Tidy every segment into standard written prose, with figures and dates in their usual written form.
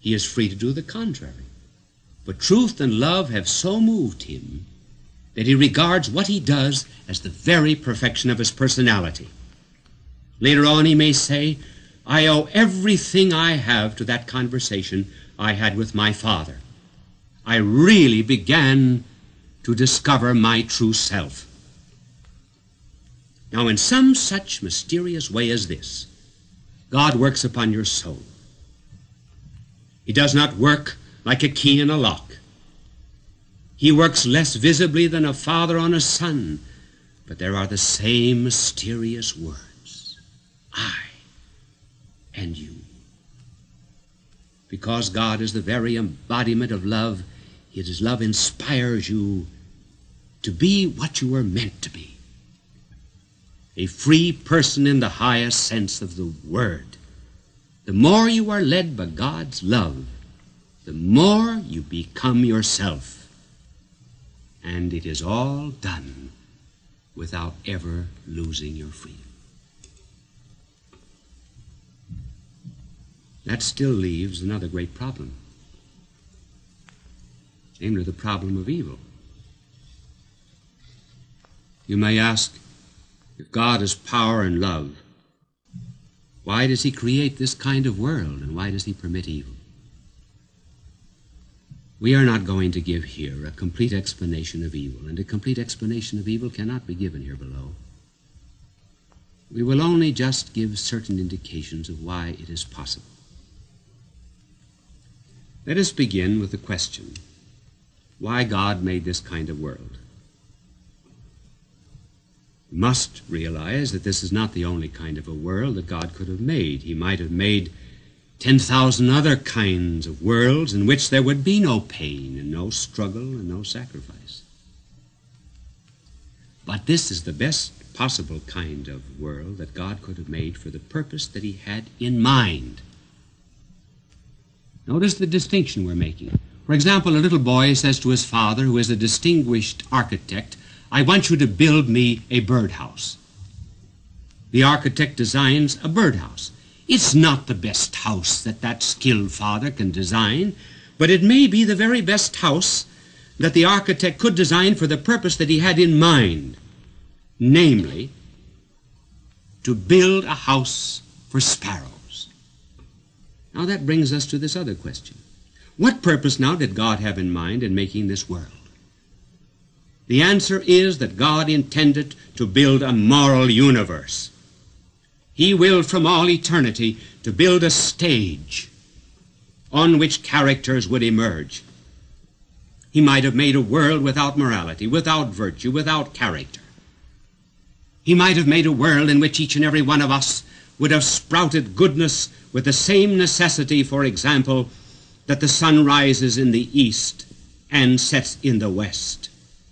he is free to do the contrary. But truth and love have so moved him that he regards what he does as the very perfection of his personality. Later on he may say, I owe everything I have to that conversation I had with my father. I really began to discover my true self. Now, in some such mysterious way as this, God works upon your soul. He does not work like a key in a lock. He works less visibly than a father on a son, but there are the same mysterious words, I and you. Because God is the very embodiment of love, His love inspires you to be what you were meant to be, a free person in the highest sense of the word. The more you are led by God's love, the more you become yourself. And it is all done without ever losing your freedom. That still leaves another great problem, namely the problem of evil. You may ask, if God is power and love, why does He create this kind of world, and why does He permit evil? We are not going to give here a complete explanation of evil, and a complete explanation of evil cannot be given here below. We will only just give certain indications of why it is possible. Let us begin with the question, why God made this kind of world. We must realize that this is not the only kind of a world that God could have made. He might have made 10,000 other kinds of worlds in which there would be no pain and no struggle and no sacrifice. But this is the best possible kind of world that God could have made for the purpose that He had in mind. Notice the distinction we're making. For example, a little boy says to his father, who is a distinguished architect, I want you to build me a birdhouse. The architect designs a birdhouse. It's not the best house that that skilled father can design, but it may be the very best house that the architect could design for the purpose that he had in mind, namely, to build a house for sparrows. Now that brings us to this other question. What purpose now did God have in mind in making this world? The answer is that God intended to build a moral universe. He willed from all eternity to build a stage on which characters would emerge. He might have made a world without morality, without virtue, without character. He might have made a world in which each and every one of us would have sprouted goodness with the same necessity, for example, that the sun rises in the east and sets in the west.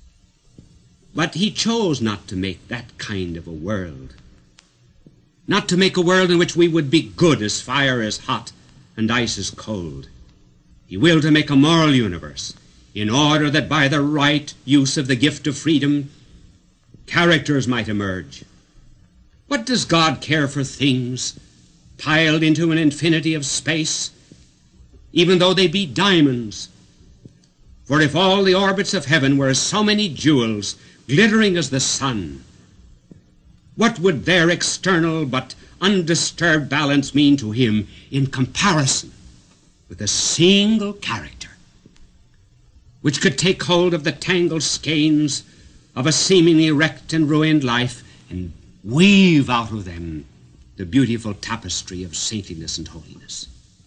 But He chose not to make that kind of a world, not to make a world in which we would be good as fire is hot and ice is cold. He willed to make a moral universe in order that by the right use of the gift of freedom, characters might emerge. What does God care for things piled into an infinity of space, even though they be diamonds? For if all the orbits of heaven were as so many jewels, glittering as the sun, what would their external but undisturbed balance mean to Him in comparison with a single character which could take hold of the tangled skeins of a seemingly wrecked and ruined life and weave out of them the beautiful tapestry of saintliness and holiness?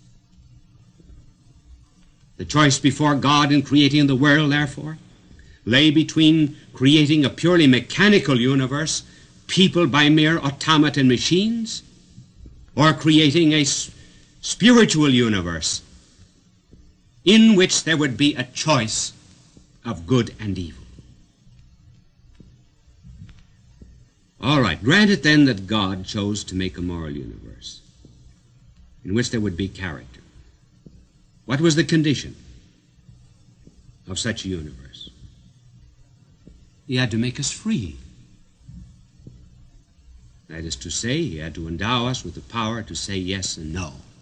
The choice before God in creating the world, therefore, lay between creating a purely mechanical universe peopled by mere automaton machines, or creating a spiritual universe in which there would be a choice of good and evil. All right, granted then that God chose to make a moral universe in which there would be character. What was the condition of such a universe? He had to make us free. That is to say, He had to endow us with the power to say yes and no.